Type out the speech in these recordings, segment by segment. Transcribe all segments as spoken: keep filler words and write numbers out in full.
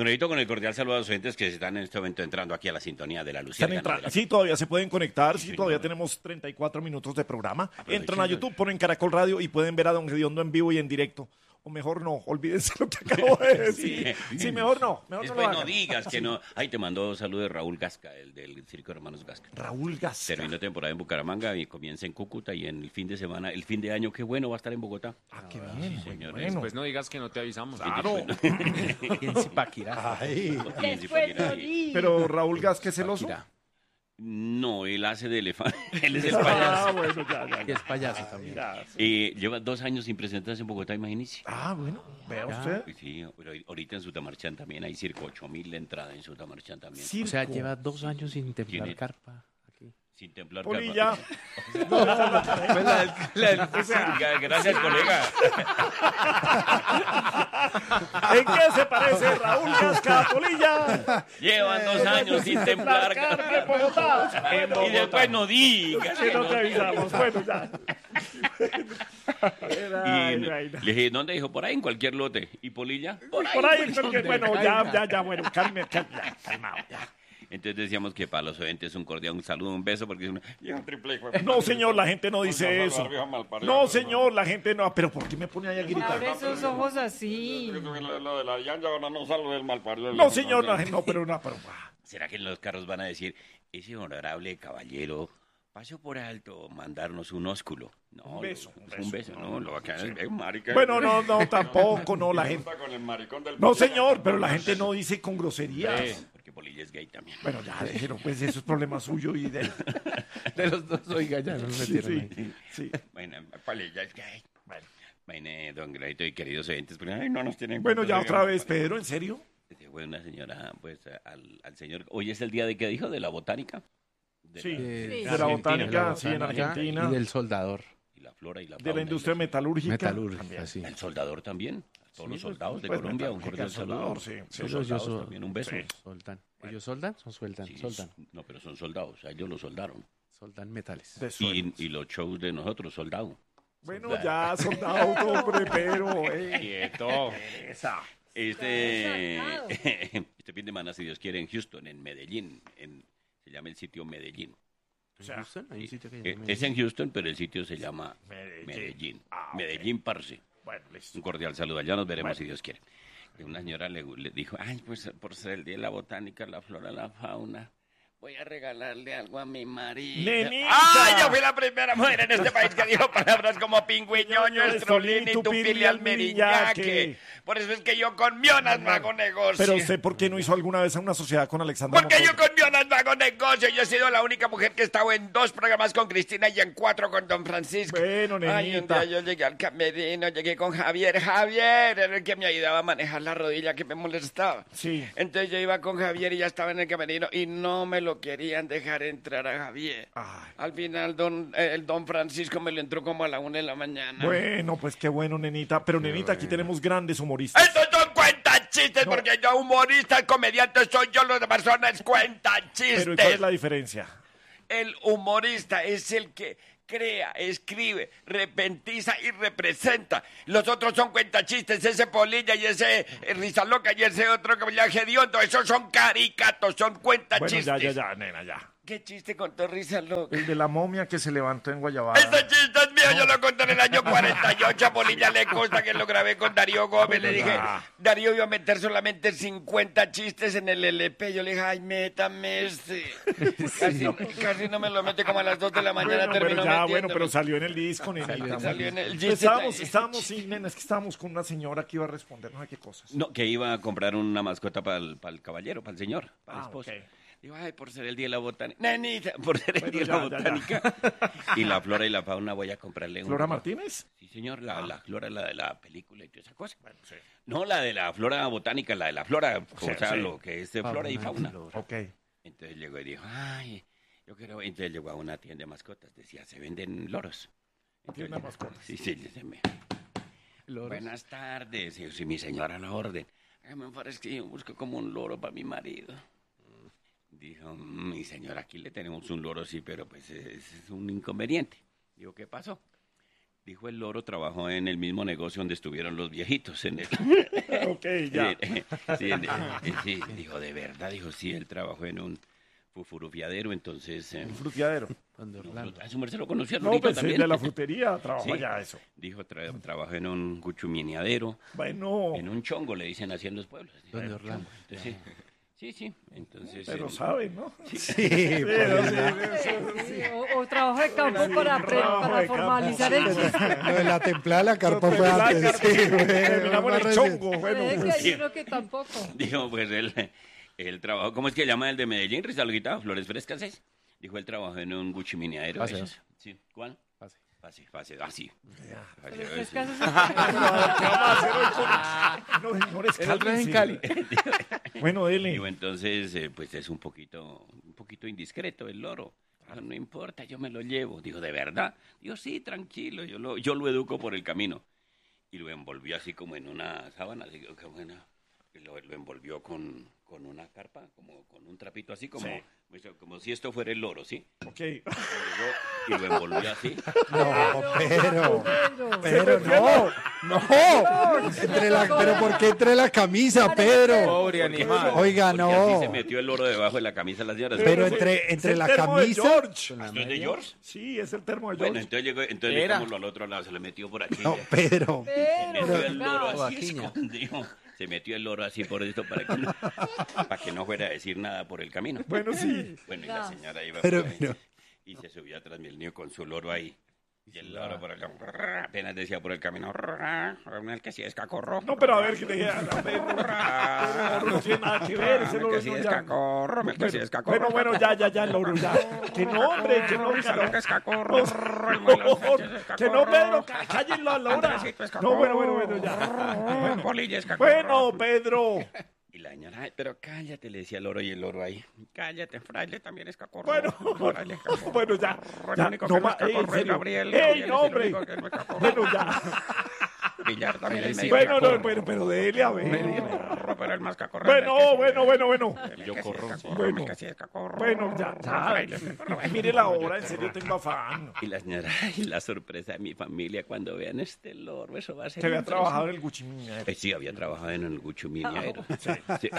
Jorgito, con el cordial saludo a los oyentes que están en este momento entrando aquí a la sintonía de la Luciérnaga. La... Sí, todavía se pueden conectar, sí, sí todavía no. tenemos treinta y cuatro minutos de programa. Entran a YouTube, ponen Caracol Radio y pueden ver a Don Gediondo en vivo y en directo. O mejor no, olvídense lo que acabo de decir. Sí, sí mejor no. Mejor Después no, no digas que no. Ay, te mandó saludos Raúl Gasca, el del Circo de Hermanos Gasca. Raúl Gasca. Terminó temporada en Bucaramanga y comienza en Cúcuta y en el fin de semana, el fin de año, qué bueno, va a estar en Bogotá. Ah, qué bien, sí, señor. Bueno. Después no digas que no te avisamos. Claro. Y en Zipaquirá. Pero Raúl Gasca es celoso. No, él hace de elefante. Él es el payaso. payaso. Ah, bueno, ya, ya, ya. Es payaso ah, también. Ya, sí. eh, lleva dos años sin presentarse en Bogotá, imagínese. Ah, bueno, vea usted. Sí, pero ahorita en Sutamarchán también hay circo, ocho mil de entrada en Sutamarchán también. Circo. O sea, lleva dos años sin templar carpa. Sin templar Polilla. carpa. No, no, no, pues la, la, la, o sea, gracias, colega. ¿En qué se parece Raúl Gasca a Polilla? Llevan dos años sin templar carpa en Bogotá. En Bogotá. Y después no digas. Que no te avisamos. Bueno, ya. Y le dije, ¿dónde dijo? Por ahí en cualquier lote. ¿Y Polilla? Por ahí, por ahí en cualquier. Bueno, ya, ya, ya, bueno, calme, calma, calmado, ya. Entonces decíamos que para los oyentes un cordial, un saludo, un beso, porque es un... No, señor, la gente no dice eso. No, señor, la gente no. Pero ¿por qué me pone ahí a gritar? Abre esos ojos así. No, señor, la gente no, pero no, pero... ¿Será que en los carros van a decir, ese honorable caballero pasó por alto mandarnos un ósculo? No, un beso. Un beso, un beso no, lo va a quedar sí. Es marica. Bueno, no, no, tampoco, no, la gente... No, señor, pero la gente no dice con groserías. Sí. Polilla es gay también. Bueno, ya dijeron, pues eso es problema suyo y de, de los dos, oiga, ya nos metieron sí, ahí. Sí, sí. Bueno, Polilla es gay. Bueno, bueno don Gradito y queridos oyentes, pues, ay, no nos tienen... Bueno, ya otra vez, Pedro, ¿en serio? Fue una señora, pues, al, al señor... Hoy es el día de, ¿qué dijo? ¿De la botánica? De sí, la, de, de, de la botánica, sí, en Argentina. Y del soldador. Y la flora y la fauna. De la industria metalúrgica. Metalúrgica, sí. El soldador también. Todos sí, los soldados de pues, Colombia, un cordial saludo. Sí, sí. Los soldados so, también, un beso. Sí. Soldan. ¿Ellos soldan o sueldan? Sí, soldan. No, pero son soldados, o sea, ellos los soldaron. Soldan metales. Y, y los shows de nosotros, soldado. Bueno, soldado. Ya, soldado, hombre, pero... Eh. Quieto. Esa. Este, este fin de semana, si Dios quiere, en Houston, en Medellín, en, se llama el sitio Medellín. O sea, Houston, hay un sitio que llama es en Houston, pero el sitio se llama Medellín. Medellín, ah, okay. Medellín parce. Bueno, listo. Un cordial saludo, allá nos veremos bueno. si Dios quiere. Y una señora le, le dijo, ay, pues por ser el día de la botánica, la flora, la fauna, voy a regalarle algo a mi marido. ¡Nenita! ¡Ay, yo fui la primera mujer en este país que dijo palabras como pingüiñoño, estrolín y tupili almeriñaque! Por eso es que yo con Mionas no hago negocio. Pero usted, ¿por qué no hizo alguna vez una sociedad con Alexandra Porque Montoya? yo con Mionas no hago negocio. Yo he sido la única mujer que he estado en dos programas con Cristina y en cuatro con Don Francisco. Bueno, nenita. Ay, un día yo llegué al camerino, llegué con Javier. Javier era el que me ayudaba a manejar la rodilla que me molestaba. Sí. Entonces yo iba con Javier y ya estaba en el camerino y no me lo querían dejar entrar a Javier. Ay. Al final don, eh, el Don Francisco me lo entró como a la una de la mañana. Bueno, pues qué bueno, nenita. Pero, qué nenita, bueno. Aquí tenemos grandes humoristas. ¡Estos son cuentas chistes! No. Porque yo humorista, comediante soy yo, los demás son cuentas chistes. Pero ¿cuál es la diferencia? El humorista es el que crea, escribe, repentiza y representa. Los otros son cuentachistes, ese Polilla y ese eh, Risa Loca y ese otro que me llama Gediondo. Esos son caricatos, son cuentachistes. Bueno, ya, ya, ya, nena, ya. ¿Qué chiste contó Risa Loca? El de la momia que se levantó en Guayabada. Ese chiste es mío, yo lo conté en el año cuarenta y ocho. A Polilla le consta que lo grabé con Darío Gómez. Le dije, Darío iba a meter solamente cincuenta chistes en el L P. Yo le dije, ay, métame este. Casi, no, casi no me lo mete como a las dos de la mañana. Bueno, terminó pero ya, bueno, pero salió en el disco, nena. Salió, salió en el disco. Estábamos, estábamos, sí, nena, es que estábamos con una señora que iba a responder, no sé qué cosas. No, que iba a comprar una mascota para el, para el caballero, para el señor, para ah, el esposo. Okay. Digo, ay, por ser el día de la botánica. Nenita, por ser el bueno, día de ya, la botánica. Ya, ya. Y la flora y la fauna voy a comprarle un... ¿Flora Martínez? Sí, señor, la, ah. la flora, la de la película y toda esa cosa. Bueno, sí. No, la de la flora botánica, la de la flora, o sea, o sea sí. lo que es de fauna, flora y fauna. Flora. Ok. Entonces llegó y dijo, ay, yo quiero... Entonces llegó a una tienda de mascotas, decía, se venden loros. ¿Tienda de mascotas? Sí, sí, se me... Buenas tardes, sí, sí, mi señora, la orden. Hágame un favor, es que yo busco como un loro para mi marido. Dijo, mi señora, aquí le tenemos un loro, sí, pero pues es, es un inconveniente. Digo, ¿qué pasó? Dijo el loro, trabajó en el mismo negocio donde estuvieron los viejitos. En el... Ok, ya. Sí, sí, en- en- sí, dijo, de verdad, dijo, sí, él trabajó en un fufurufiadero, entonces... eh, Un frutiadero. Donde no, Orlando. a su merced lo conoció, No, Lorito pues el también. de la frutería trabajó Sí. allá, eso. Dijo, tra- trabajó en un guchumineadero, Bueno, en un chongo, le dicen así en los pueblos. Dijo, Donde "En Orlando". chongo". Entonces, sí, sí, entonces... pero eh, saben, ¿no? Sí, Pero pues, sí, Sí, o, o trabajo de campo para, pre- trabajo para de campo. formalizar el chiste. lo de la templada de la carpa fue La antes. carpa, Sí, güey, terminamos en el más chongo. reciente. Bueno, Parece que pues, hay uno que tampoco. Dijo, pues él, él trabajó, ¿cómo es que llama el de Medellín? Rizalguita, Flores Frescas, ¿es? Dijo, él trabajó en un guchumineadero. Pase, esos. Sí, ¿cuál? Pase. Fácil, fácil, así. Pero es que haces- ¿qué vamos a hacer hoy con- No, señores, El otro es en cálmense. Cali. Bueno, dele. Digo, entonces, eh, pues es un poquito, un poquito indiscreto el loro. Dijo, no importa, yo me lo llevo. Dijo, ¿de verdad? Dijo, sí, tranquilo, yo lo, yo lo educo por el camino. Y lo envolvió así como en una sábana, así que qué buena. Y lo, lo envolvió con, con una carpa, como con un trapito así, como, pues, como si esto fuera el loro, ¿sí? Ok. Y lo envolvió así. No, pero, Pedro. pero no, no. Entre la, pero ¿por qué entre la camisa, Pedro? Pobre animal. Oiga, Porque así no. se metió el loro debajo de la camisa de las señoras. Pero ese- entre- es entre el la termo de camisa- George. ¿Esto es de George? Sí, es el termo de Bueno, George. entonces llegó, entonces Era. le al otro lado, se le metió por aquí. No, Pedro. Se metió Pedro, el loro no. así Vaquiña. escondido. Se metió el loro así por esto para que no, para que no fuera a decir nada por el camino. Bueno, sí. Bueno, y la No. señora iba Pero, por ahí, pero- y se subió atrás del niño con su loro ahí. Y el loro por el apenas decía por el camino, el que sí es cacorro. No, pero a ver, que te dije, a ver, no, no tiene nada que ver, ese El loro que sí no es ya. cacorro, el que sí es cacorro. Bueno, bueno, ya, ya, ya, el loro, ya. Que no, hombre, que no, Rizal, que que es no. cacorro. No, que no, Pedro, cá- cállenlo a la hora. No, bueno, bueno, bueno, ya. Polilla es cacorro. Bueno, Pedro. Y la señora, "Ay, pero cállate", le decía el loro y el loro ahí. Cállate, fraile también es cacorro. Bueno, Fraile es cacorro. bueno, ya. El Ya, único no que no es más, ey, en cacorro es serio. Gabriel. ¡Ey, Gabriel es no, el hombre! único que no es cacorro. Bueno, ya. Villar también es Sí, medio Bueno, no, cacorro. pero, pero dele a ver. Cacorro, pero el más cacorro. Bueno, bueno, bueno, bueno. Yo corro. Bueno. Que sí es cacorro. Bueno, ya, ya. Mire la hora, en serio tengo afán. Y la señora, y la sorpresa de mi familia cuando vean este loro, eso va a ser... Se había impresionante. trabajado en el Guchimina. Eh, sí, había trabajado en el Guchumineadero. Sí.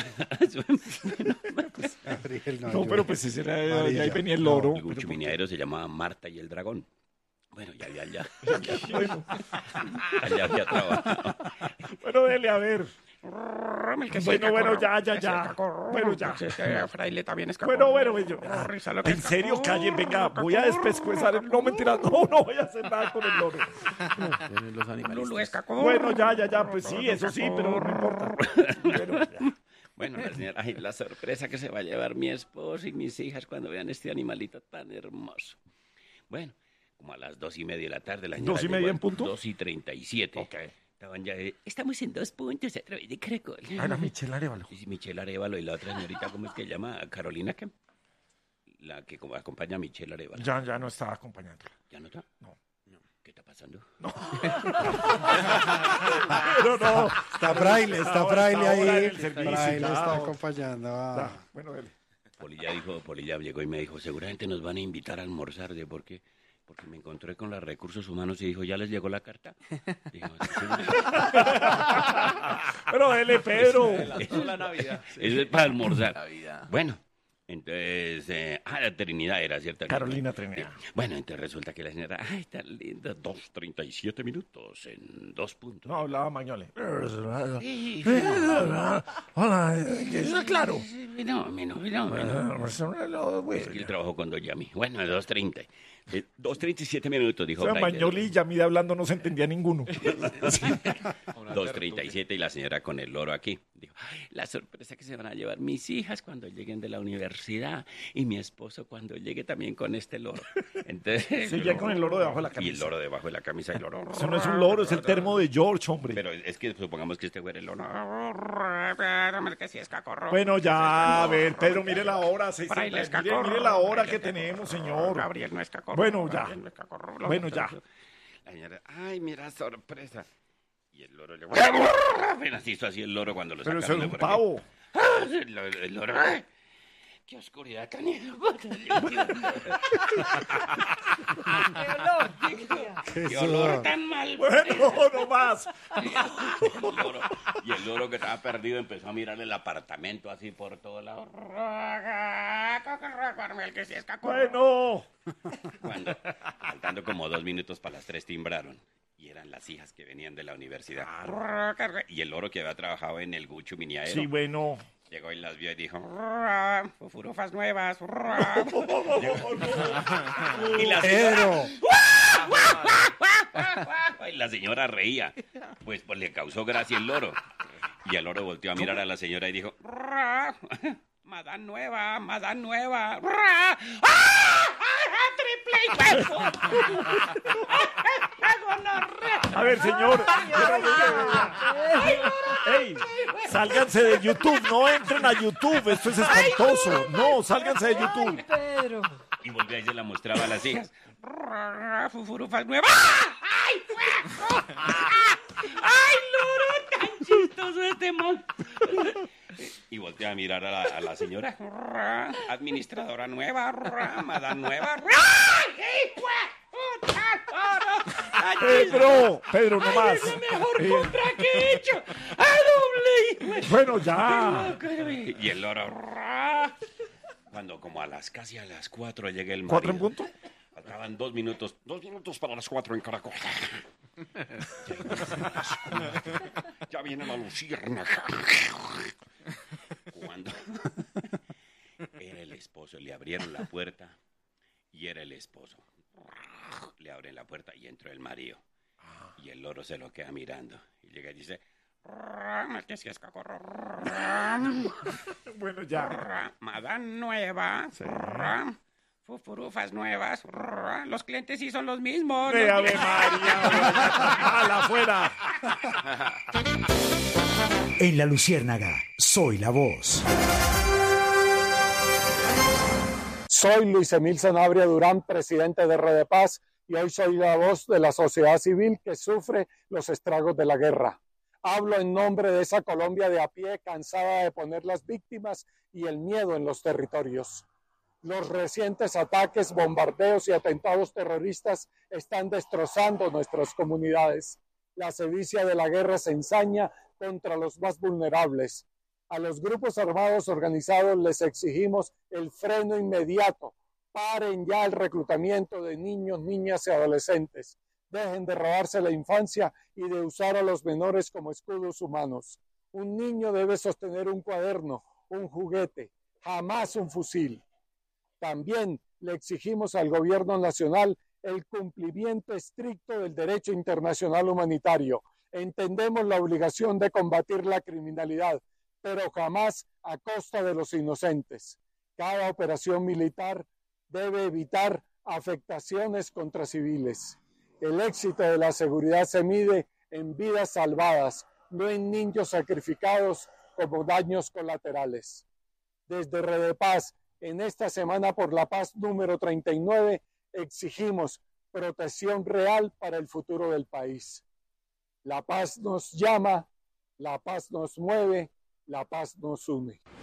Gabriel, No, yo- pero pues ese era, de Amarilla. ahí venía el loro. El Guchumineadero se llamaba Marta y el Dragón. Bueno, ya, ya, ya. Bueno, Allá había trabajado. bueno, dele a ver. El que sí Bueno, es bueno, cacorro, ya, ya, que sí ya. es cacorro. Bueno, ya. Que sí es fraile también es cacorro. Bueno, bueno, bueno. Risa lo que En es serio, cacorro, callen, venga, voy a cacorro, despescuezar. el- No, mentira, no, no voy a hacer nada con el loro. Vienen los animalistas. Lulu es cacorro. Bueno, ya, ya, ya, pues sí, eso sí, pero no importa. Bueno, ya. Bueno, la señora, ay, la sorpresa que se va a llevar mi esposo y mis hijas cuando vean este animalito tan hermoso. Bueno, como a las dos y media de la tarde, la señora ¿Dos y llegó media a en punto? Dos y treinta y siete. Ok. Estaban ya, eh, estamos en dos puntos a través de Caracol. Ana Michelle Arevalo. Sí, sí, Michelle Arevalo y la otra señorita, ¿cómo es que se llama? Carolina, ¿qué? La que como acompaña a Michelle Arevalo. Ya, ya no estaba acompañándola. ¿Ya no está? No. ¿Qué está pasando? Pero no. Está Fraile, está Ahora- Fraile ahora en ahí. el servicio, Fraile ya. está acompañando a... Ya, bueno, dele. Polilla dijo, Polilla llegó y me dijo, seguramente nos van a invitar a almorzar, ¿de por qué? Porque me encontré con los recursos humanos y dijo, ¿ya les llegó la carta? Dijo, "Sí, Pero dele, Pedro. Eso la Navidad. eso es para almorzar. Navidad. Bueno, entonces, eh, ah, la Trinidad era, ¿cierto? Carolina Trinidad. Bueno, entonces resulta que la señora, ay, tan linda, dos treinta y siete minutos en dos puntos. No, hablaba Mañole. Sí, Hola, ¿está claro? no, menos, no, menos. Es que él trabajó con Doyami. Bueno, dos treinta. Eh, dos treinta y siete minutos, dijo O sea, Fraile. Mañoli y Yamida hablando no se entendía ninguno. dos treinta y siete y la señora con el loro aquí. Dijo, "Ay, la sorpresa que se van a llevar mis hijas cuando lleguen de la universidad y mi esposo cuando llegue también con este loro". Entonces, Sí, ya con el loro debajo de la y el camisa. loro debajo de la camisa y el loro. Eso no es un loro, es el termo de George, hombre. Pero es que supongamos que este fuera el loro. Pero que sí es cacorro. Bueno, ya, a ver, Pedro, mire la hora. seis treinta. Fraile es Mire, cacorro. mire la hora Fraile que es cacorro. tenemos, señor. Gabriel no es cacorro. Bueno, ya. Gabriel no es cacorro. Lo- Bueno, ya. La señora, ay, mira, sorpresa. Y el loro le... Apenas hizo así el loro cuando lo Pero sacaron eso es de un por aquí. pavo. Ah, El, el loro... ay. qué oscuridad tan... ¡Qué olor! ¡Qué olor tan mal! Bueno, no más. El loro- y el loro que estaba perdido empezó a mirar el apartamento así por todos lados. El que se escapó. Bueno. Cuando, faltando como dos minutos para las tres, timbraron. Y eran las hijas que venían de la universidad. Y el loro que había trabajado en el Gucho Miniaero. Sí, bueno. Llegó y las vio y dijo, fufurufas nuevas. Y la señora, Pedro, y la señora reía. Pues, pues le causó gracia el loro. Y el loro volteó a mirar a la señora y dijo, madame nueva, madame nueva. ¡Ah! ¡Triple y huevo! A ver, señor. Ey, sálganse de YouTube, no entren a YouTube, esto es espantoso. No, sálganse de YouTube. Pedro. Y volvió y se la mostraba a las hijas. Fufurufas nuevas. ¡Ay, fuego! ¡Ay, loro! ¡Tan chistoso este man! Y volteó a mirar a la, a la señora. Administradora nueva, madame nueva. ¡Ay, fuego! Pedro, Pedro, no más. Es la mejor Eh, compra que he hecho. ¡A doble! Bueno, ya. Y el loro. Cuando como a las casi a las cuatro llega el marido. ¿Cuatro en punto? Faltaban dos minutos. Dos minutos para las cuatro en Caracol. Ya viene la luciérnaga. Cuando era el esposo, le abrieron la puerta y era el esposo. Le abren la puerta y entró el marido. Y el loro se lo queda mirando. Y llega y dice... Bueno, ya. Madame nueva. Fufurufas nuevas. Los clientes sí son los mismos. Ve, Ave María. ¡Ala, afuera! En La Luciérnaga, soy la voz. Soy Luis Emil Sanabria Durán, presidente de Redepaz, y hoy soy la voz de la sociedad civil que sufre los estragos de la guerra. Hablo en nombre de esa Colombia de a pie, cansada de poner las víctimas y el miedo en los territorios. Los recientes ataques, bombardeos y atentados terroristas están destrozando nuestras comunidades. La sevicia de la guerra se ensaña contra los más vulnerables. A los grupos armados organizados les exigimos el freno inmediato. Paren ya el reclutamiento de niños, niñas y adolescentes. Dejen de robarse la infancia y de usar a los menores como escudos humanos. Un niño debe sostener un cuaderno, un juguete, jamás un fusil. También le exigimos al gobierno nacional el cumplimiento estricto del derecho internacional humanitario. Entendemos la obligación de combatir la criminalidad, pero jamás a costa de los inocentes. Cada operación militar debe evitar afectaciones contra civiles. El éxito de la seguridad se mide en vidas salvadas, no en niños sacrificados como daños colaterales. Desde Redepaz, en esta Semana por la Paz número treinta y nueve, exigimos protección real para el futuro del país. La paz nos llama, la paz nos mueve, la paz nos une.